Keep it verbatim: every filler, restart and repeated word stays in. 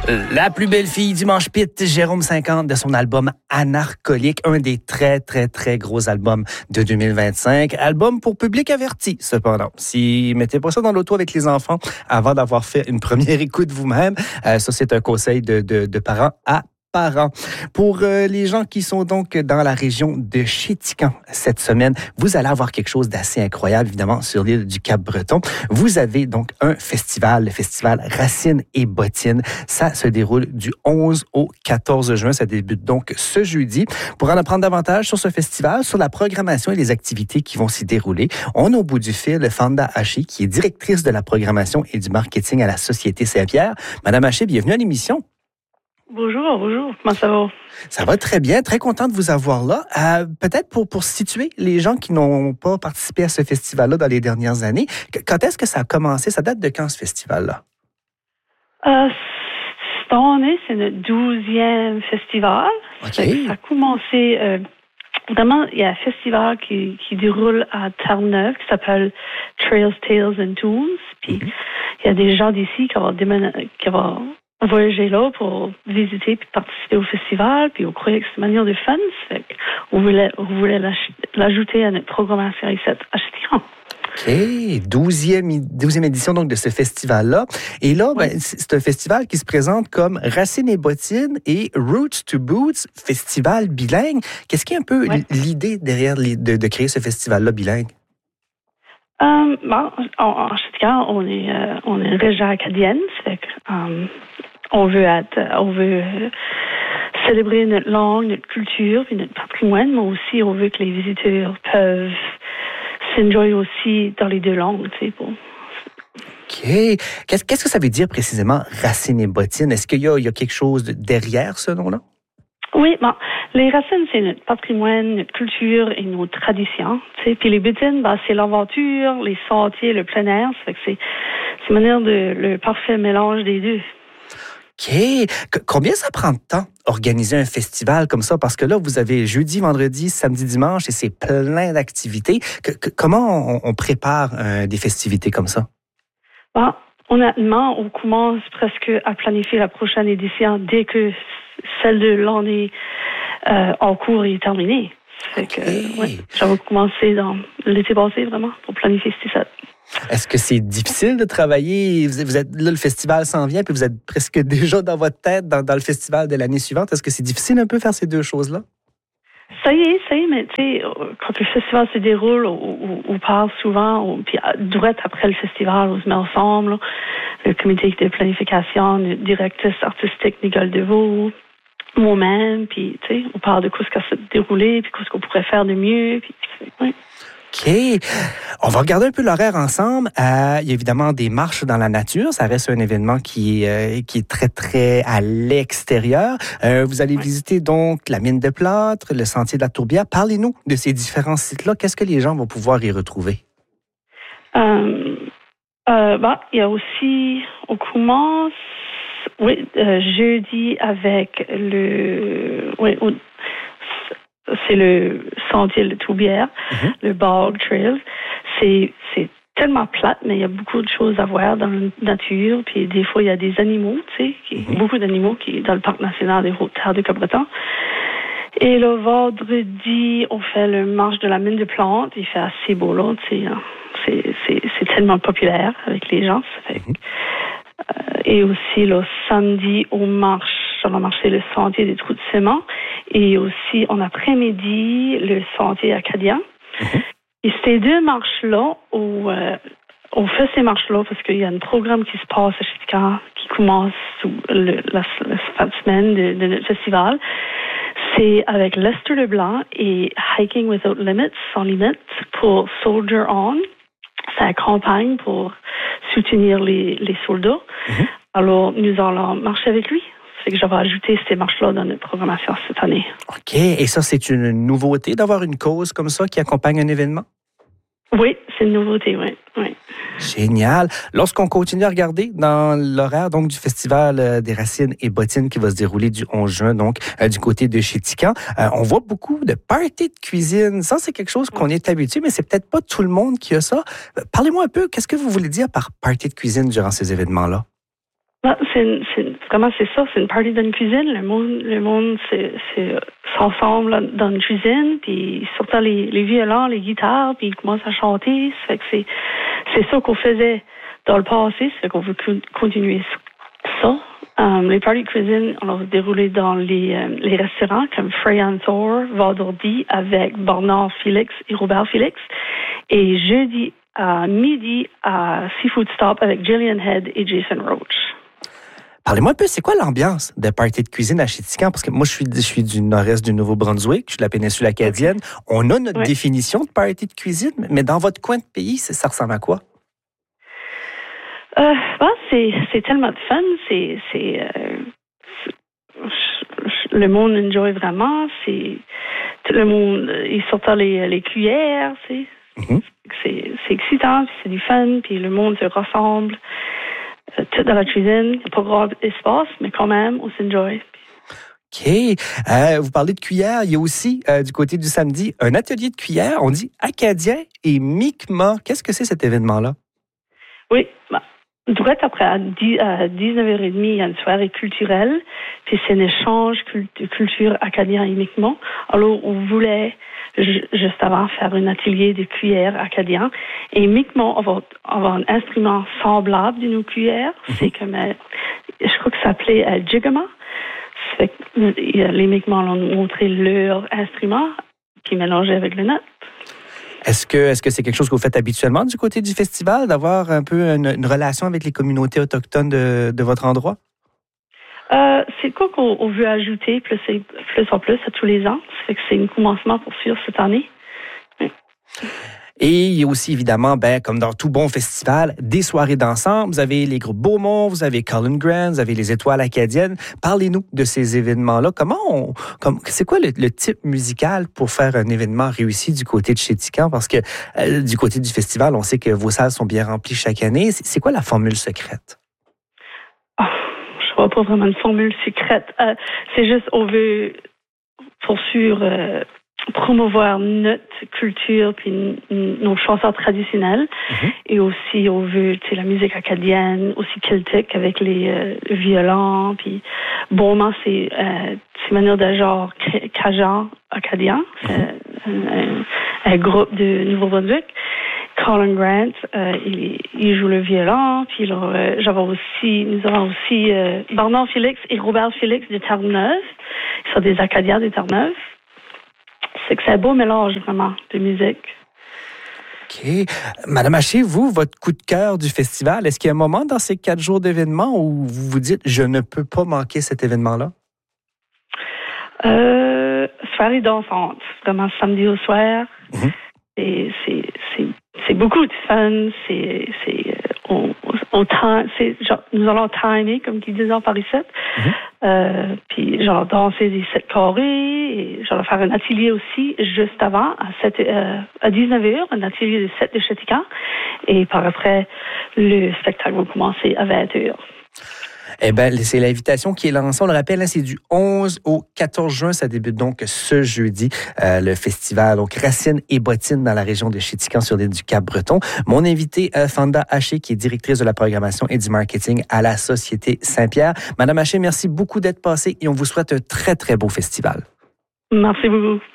La plus belle fille du manche pit, Jérôme cinquante, de son album Anarcholique, un des très, très, très gros albums de deux mille vingt-cinq. Album pour public averti, cependant. Si mettez pas ça dans l'auto avec les enfants avant d'avoir fait une première écoute vous-même, euh, ça, c'est un conseil de, de, de parents à parents. Pour euh, les gens qui sont donc dans la région de Chéticamp cette semaine, vous allez avoir quelque chose d'assez incroyable, évidemment, sur l'île du Cap-Breton. Vous avez donc un festival, le festival Racines et Bottines. Ça se déroule du onze au quatorze juin. Ça débute donc ce jeudi. Pour en apprendre davantage sur ce festival, sur la programmation et les activités qui vont s'y dérouler, on a au bout du fil Fanda Haché, qui est directrice de la programmation et du marketing à la Société Saint-Pierre. Madame Haché, bienvenue à l'émission. Bonjour, bonjour. Comment ça va? Ça va très bien. Très content de vous avoir là. Euh, peut-être pour, pour situer les gens qui n'ont pas participé à ce festival-là dans les dernières années, quand est-ce que ça a commencé? Ça date de quand, ce festival-là? Euh, cette année, c'est notre douzième festival. Okay. Ça a commencé... Euh, vraiment, il y a un festival qui, qui déroule à Terre-Neuve qui s'appelle Trails, Tales and Tunes. Puis, mm-hmm. il y a des gens d'ici qui vont déménager... Qui vont voyager là pour visiter puis participer au festival, puis on croyait que c'est une manière de fun. Fait on voulait, on voulait l'ajouter à notre programmation ici à Chéticamp. OK. douzième, douzième édition donc de ce festival-là. Et là, oui. ben, c'est un festival qui se présente comme Racines et Bottines et Roots to Boots, festival bilingue. Qu'est-ce qui est un peu oui. l'idée derrière les, de, de créer ce festival-là bilingue? Um, bon, en, en Chéticamp, on est, euh, on est une région acadienne. Fait que, um, on veut être, on veut euh, célébrer notre langue, notre culture, puis notre patrimoine, mais aussi on veut que les visiteurs peuvent s'enjoyer aussi dans les deux langues, tu sais, pour... OK. Qu'est-ce, qu'est-ce que ça veut dire précisément Racines et Bottines? Est-ce qu'il y a, il y a quelque chose de derrière ce nom-là? Oui, bon, les racines, c'est notre patrimoine, notre culture et nos traditions. Tu sais. Puis les bottines, ben, c'est l'aventure, les sentiers, le plein air. Ça fait que c'est, c'est une manière de le parfait mélange des deux. OK. C- combien ça prend de temps organiser un festival comme ça? Parce que là, vous avez jeudi, vendredi, samedi, dimanche et c'est plein d'activités. Que, que, comment on, on prépare euh, des festivités comme ça? Bon, honnêtement, on commence presque à planifier la prochaine édition dès que celle de l'année euh, en cours est terminée. Fait okay. que, ouais, j'avais commencé dans l'été passé, vraiment, pour planifier ça. Est-ce que c'est difficile de travailler? Vous êtes là, le festival s'en vient, puis vous êtes presque déjà dans votre tête dans, dans le festival de l'année suivante. Est-ce que c'est difficile un peu faire ces deux choses-là? Ça y est, ça y est, mais tu sais, quand le festival se déroule, on, on parle souvent, on, puis direct après le festival, on se met ensemble, là, le comité de planification, le directrice artistique Nicole Deveau, moi-même, puis tu sais, on parle de quoi ce qui s'est déroulé, puis quoi ce qu'on pourrait faire de mieux, puis oui. OK. On va regarder un peu l'horaire ensemble. Euh, il y a évidemment des marches dans la nature. Ça reste un événement qui est, euh, qui est très, très à l'extérieur. Euh, vous allez oui. visiter donc la mine de plâtre, le sentier de la Tourbière. Parlez-nous de ces différents sites-là. Qu'est-ce que les gens vont pouvoir y retrouver? Euh, euh, bah, il y a aussi, on commence, oui, euh, jeudi avec le, oui, on, c'est le sentier de Tourbière, mm-hmm. le Bog Trail. C'est, c'est tellement plate, mais il y a beaucoup de choses à voir dans la nature. Puis des fois, il y a des animaux, tu sais, qui, mm-hmm. beaucoup d'animaux qui dans le parc national des Hautes-Terres du Cap-Breton. Et le vendredi, on fait le marche de la mine de plantes. Il fait assez beau là, tu sais. C'est, c'est, c'est tellement populaire avec les gens. Ça fait. Mm-hmm. Euh, et aussi le samedi, on marche. On va marcher le sentier des trous de ciment et aussi en après-midi le sentier acadien. Mm-hmm. Et ces deux marches-là, où, euh, on fait ces marches-là parce qu'il y a un programme qui se passe à Chéticamp qui commence sous le, la, la fin de semaine de, de notre festival. C'est avec Lester Leblanc et Hiking Without Limits, sans limites, pour Soldier On. C'est une campagne pour soutenir les, les soldats. Mm-hmm. Alors, nous allons marcher avec lui. C'est que j'avais ajouté ces marches-là dans notre programmation cette année. OK. Et ça, c'est une nouveauté d'avoir une cause comme ça qui accompagne un événement? Oui, c'est une nouveauté, oui. oui. Génial. Lorsqu'on continue à regarder dans l'horaire donc, du Festival des Racines et Bottines qui va se dérouler du onze juin, donc euh, du côté de Chéticamp, euh, on voit beaucoup de parties de cuisine. Ça, c'est quelque chose qu'on est habitué, mais c'est peut-être pas tout le monde qui a ça. Euh, parlez-moi un peu, qu'est-ce que vous voulez dire par party de cuisine durant ces événements-là? Ben, c'est, une, c'est une, vraiment c'est ça, c'est une party dans une cuisine. Le monde, le monde, c'est, c'est s'ensemble dans une cuisine, puis surtout les, les violons, les guitares, puis ils commencent à chanter. Ça fait que c'est, c'est ça qu'on faisait dans le passé, ça fait qu'on veut continuer ça. Um, les parties de cuisine, on va dérouler dans les, euh, les restaurants comme Frey and Thor, Vendredi, avec Bernard Félix et Robert Félix. Et jeudi à midi à Seafood Stop avec Gillian Head et Jason Roach. Parlez-moi un peu, c'est quoi l'ambiance des parties de cuisine à Chéticamp? Parce que moi, je suis, je suis du nord-est du Nouveau-Brunswick, je suis de la péninsule acadienne. Okay. On a notre ouais. définition de party de cuisine, mais dans votre coin de pays, ça ressemble à quoi? Euh, bon, c'est, c'est tellement de fun. C'est, c'est, euh, c'est, le monde enjoy vraiment. C'est, tout le monde, ils sortent les, les cuillères. C'est, mm-hmm. c'est, c'est excitant, puis c'est du fun, puis le monde se ressemble. Euh, tout dans la cuisine, il n'y a pas grand espace, mais quand même, on s'enjoy. OK. Euh, vous parlez de cuillères. Il y a aussi, euh, du côté du samedi, un atelier de cuillères. On dit acadien et Mi'kmaq. Qu'est-ce que c'est cet événement-là? Oui, bah. Direct après, à dix-neuf heures trente, il y a une soirée culturelle, puis c'est un échange de culture acadien et Mi'kmaq. Alors, on voulait, juste avant, faire un atelier de cuillères acadien. Et Mi'kmaq, on va avoir un instrument semblable de nos cuillères. Mm-hmm. C'est comme, euh, je crois que ça s'appelait euh, Jigama. C'est que les Mi'kmaq ont montré leur instrument qui mélangeait avec le nôtre. Est-ce que, est-ce que c'est quelque chose que vous faites habituellement du côté du festival, d'avoir un peu une, une relation avec les communautés autochtones de, de votre endroit? Euh, c'est quoi qu'on on veut ajouter plus, plus en plus à tous les ans. Ça fait que c'est un commencement pour suivre cette année. Oui. Et il y a aussi, évidemment, ben, comme dans tout bon festival, des soirées d'ensemble. Vous avez les groupes Beaumont, vous avez Colin Grant, vous avez les Étoiles acadiennes. Parlez-nous de ces événements-là. Comment on, comme, c'est quoi le, le type musical pour faire un événement réussi du côté de Chéticamp? Parce que euh, du côté du festival, on sait que vos salles sont bien remplies chaque année. C'est, c'est quoi la formule secrète? Oh, je vois pas vraiment une formule secrète. Euh, c'est juste, on veut poursuivre... Euh, promouvoir notre culture puis n- n- nos chansons traditionnelles. Mm-hmm. Et aussi on veut tu sais la musique acadienne, aussi celtique avec les euh, violons puis Beaumont c'est euh, c'est manière de genre cajun acadien, c'est mm-hmm. un, un, un groupe de Nouveau-Brunswick. Colin Grant, euh, il, il joue le violon, puis là, euh, j'avais aussi, nous avons aussi euh, Bernard Félix et Robert Félix de Terre-Neuve. Ils sont des Acadiens de Terre-Neuve. C'est que c'est un beau mélange, vraiment, de musique. OK. Madame Haché, vous, votre coup de cœur du festival, est-ce qu'il y a un moment dans ces quatre jours d'événements où vous vous dites « je ne peux pas manquer cet événement-là » ? Euh, soirée dansante, vraiment samedi au soir. Mm-hmm. Et c'est, c'est, c'est beaucoup de fun. C'est, c'est, on, on, c'est genre, nous allons timer, comme ils disent par ici. Mm-hmm. Euh, puis genre danser des sept carrés et genre faire un atelier aussi juste avant à, sept, euh, à dix-neuf heures, un atelier de sept de Chéticamp. Et par après, le spectacle va commencer à vingt heures. Eh bien, c'est l'invitation qui est lancée. On le rappelle, hein, c'est du onze au quatorze juin. Ça débute donc ce jeudi, euh, le festival. Donc, Racines et Bottines dans la région de Chéticamp sur l'île du Cap-Breton. Mon invité, euh, Fanda Haché, qui est directrice de la programmation et du marketing à la Société Saint-Pierre. Madame Haché, merci beaucoup d'être passée et on vous souhaite un très, très beau festival. Merci beaucoup.